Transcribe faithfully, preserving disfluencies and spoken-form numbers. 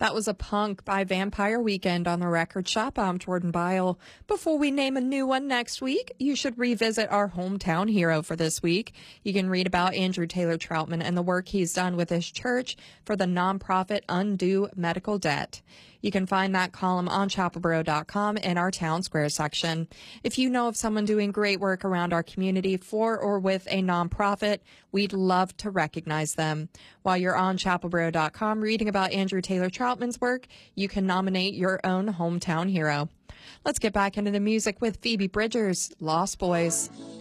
That was A Punk by Vampire Weekend on the Record Shop. I'm Jordan Byle. Before we name a new one next week, you should revisit our hometown hero for this week. You can read about Andrew Taylor Troutman and the work he's done with his church for the nonprofit Undo Medical Debt. You can find that column on chapel boro dot com in our Town Square section. If you know of someone doing great work around our community for or with a nonprofit, we'd love to recognize them. While you're on chapel boro dot com reading about Andrew Taylor Troutman's work, you can nominate your own hometown hero. Let's get back into the music with Phoebe Bridgers, Lost Boys.